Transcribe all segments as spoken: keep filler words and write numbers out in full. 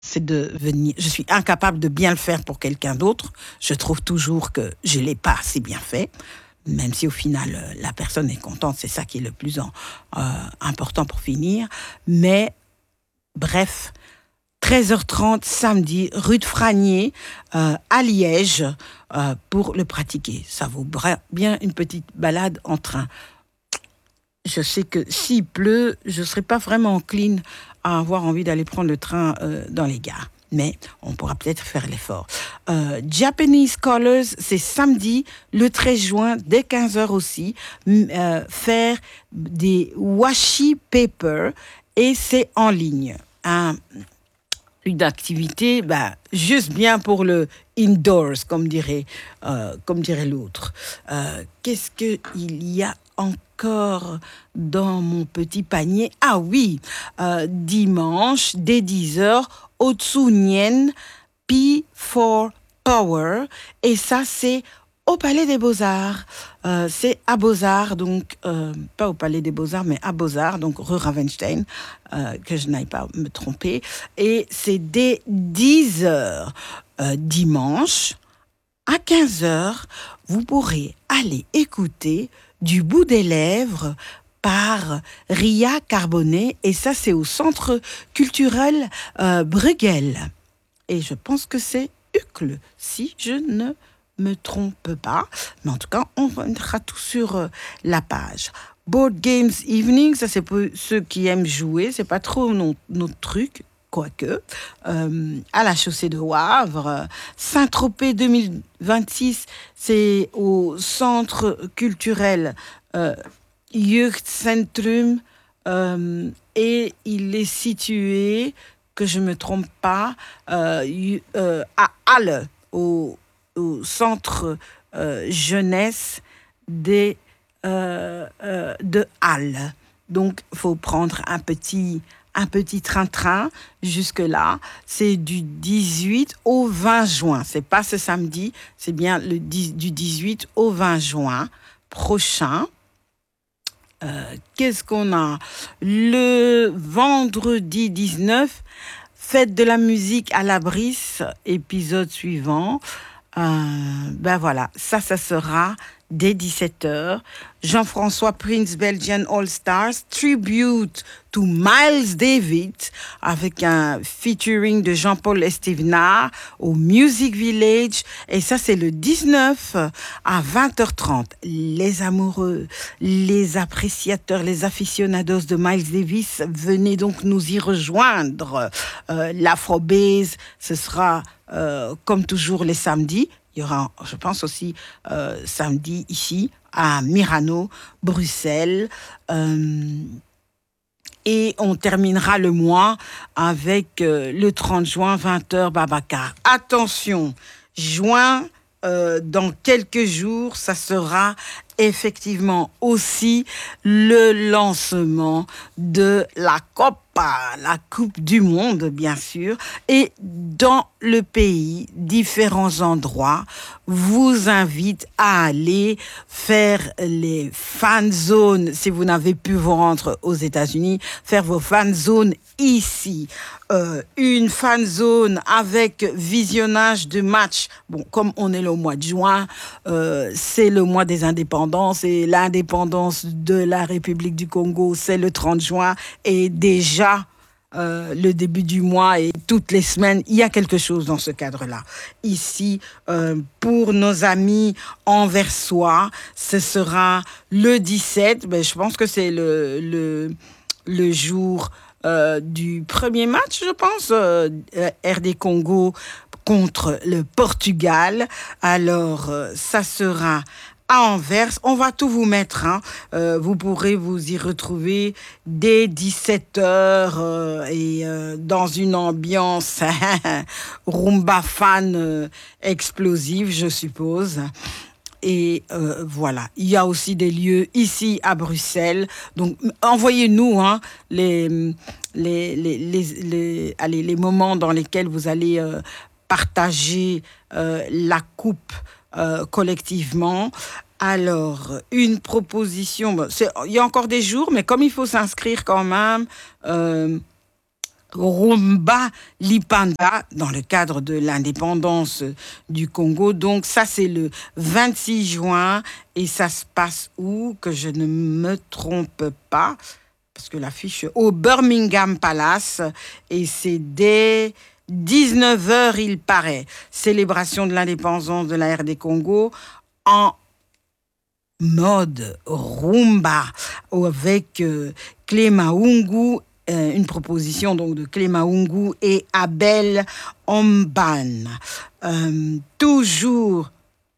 c'est de venir. Je suis incapable de bien le faire pour quelqu'un d'autre. Je trouve toujours que je l'ai pas assez bien fait. Même si au final, euh, la personne est contente, c'est ça qui est le plus en, euh, important pour finir. Mais, bref, treize heures trente, samedi, rue de Fragnier, euh, à Liège, euh, pour le pratiquer. Ça vaut bien une petite balade en train. Je sais que s'il pleut, je ne serai pas vraiment encline à avoir envie d'aller prendre le train euh, dans les gares. Mais on pourra peut-être faire l'effort. Euh, Japanese Colors, c'est samedi, le treize juin, dès quinze heures aussi, euh, faire des washi paper et c'est en ligne. Un, une activité bah, juste bien pour le indoors, comme dirait, euh, comme dirait l'autre. Euh, qu'est-ce qu'il y a encore dans mon petit panier? Ah oui, euh, dimanche, dès dix heures, Otsu-Nien, P for Power. Et ça, c'est au Palais des Beaux-Arts. Euh, c'est à Beaux-Arts, donc, euh, pas au Palais des Beaux-Arts, mais à Beaux-Arts, donc rue Ravenstein, euh, que je n'aille pas me tromper. Et c'est dès dix heures, euh, dimanche, à quinze heures, vous pourrez aller écouter Du bout des lèvres par Ria Carbonet. Et ça, c'est au Centre culturel euh, Bruegel. Et je pense que c'est Uccle, si je ne me trompe pas. Mais en tout cas, on mettra tout sur euh, la page. Board Games Evening, ça c'est pour ceux qui aiment jouer. C'est pas trop non, notre truc, quoique. Euh, à la chaussée de Wavre. Saint-Tropez deux mille vingt-six, c'est au Centre culturel euh, Jeugdzentrum. Euh, et il est situé, que je ne me trompe pas, euh, euh, à Halle, au, au centre euh, jeunesse des, euh, euh, de Halle. Donc, il faut prendre un petit, un petit train-train jusque-là. C'est du dix-huit au vingt juin. Ce n'est pas ce samedi, c'est bien le dix, du dix-huit au vingt juin prochain. Euh, qu'est-ce qu'on a? Le vendredi dix-neuf, fête de la musique à la Brisse, épisode suivant. Euh, ben voilà, ça, ça sera dès dix-sept heures. Jean-François Prince Belgian All Stars, Tribute to Miles Davis, avec un featuring de Jean-Paul Estevenard au Music Village. Et ça, c'est le dix-neuf à vingt heures trente. Les amoureux, les appréciateurs, les aficionados de Miles Davis, venez donc nous y rejoindre. Euh, L'Afro-Base, ce sera euh, comme toujours les samedis. Il y aura, je pense aussi, euh, samedi ici, à Myrano, Bruxelles. Euh, et on terminera le mois avec euh, le trente juin, vingt heures, Babacar. Attention, juin, euh, dans quelques jours, ça sera effectivement aussi le lancement de la Copa, la Coupe du Monde, bien sûr. Et dans le pays, différents endroits vous invitent à aller faire les fan zones, si vous n'avez pu vous rendre aux États-Unis, faire vos fan zones ici. Euh, une fan zone avec visionnage de matchs. Bon, comme on est le mois de juin, euh, c'est le mois des indépendances et l'indépendance de la République du Congo, c'est le trente juin. Et déjà, euh, le début du mois et toutes les semaines, il y a quelque chose dans ce cadre-là. Ici, euh, pour nos amis anversois, ce sera le dix-sept. Ben, je pense que c'est le, le, le jour euh, du premier match, je pense, euh, R D Congo contre le Portugal. Alors, euh, ça sera à Anvers. On va tout vous mettre. Hein. Euh, vous pourrez vous y retrouver dès dix-sept heures euh, et euh, dans une ambiance rumba fan euh, explosive, je suppose. Et euh, voilà, il y a aussi des lieux ici à Bruxelles. Donc, envoyez-nous hein, les, les, les, les, les, allez, les moments dans lesquels vous allez euh, partager euh, la coupe euh, collectivement. Alors, une proposition, bon, c'est, il y a encore des jours, mais comme il faut s'inscrire quand même, euh, Rumba Lipanda dans le cadre de l'indépendance du Congo. Donc ça c'est le vingt-six juin et ça se passe où, que je ne me trompe pas, parce que l'affiche au Birmingham Palace et c'est dès dix-neuf heures il paraît. Célébration de l'indépendance de la R D Congo en mode rumba avec euh, Clémaungu, euh, une proposition donc de Clémaungu et Abel Omban. Euh, toujours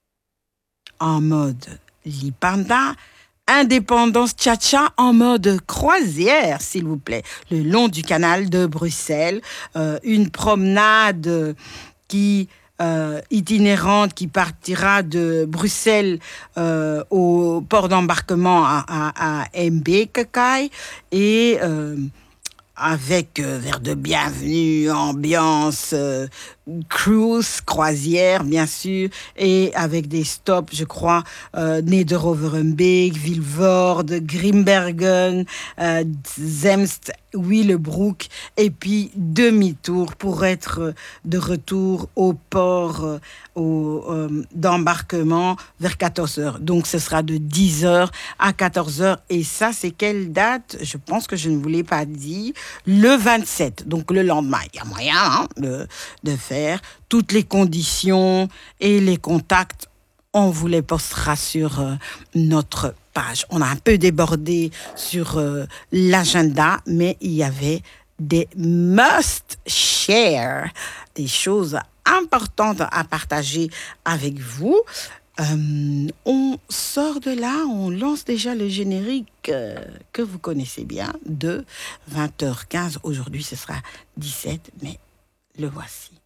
en mode Lipanda, indépendance tcha-tcha en mode croisière, s'il vous plaît, le long du canal de Bruxelles, euh, une promenade qui Euh, itinérante qui partira de Bruxelles euh, au port d'embarquement à, à, à Mbekakaï et euh, avec euh, verre de bienvenue, ambiance, euh, cruise, croisière bien sûr, et avec des stops, je crois, euh, Nederoverenbeek, Vilvoorde, Grimbergen, euh, Zemst, Willebroek, et puis demi-tour pour être de retour au port euh, au, euh, d'embarquement vers quatorze heures. Donc ce sera de dix heures à quatorze heures, et ça c'est quelle date? Je pense que je ne vous l'ai pas dit. Le vingt-sept, donc le lendemain. Il y a moyen hein, de, de faire toutes les conditions et les contacts, on vous les postera sur euh, notre page. On a un peu débordé sur euh, l'agenda, mais il y avait des must share, des choses importantes à partager avec vous. Euh, on sort de là, on lance déjà le générique euh, que vous connaissez bien de vingt heures quinze. Aujourd'hui, ce sera dix-sept, mais le voici.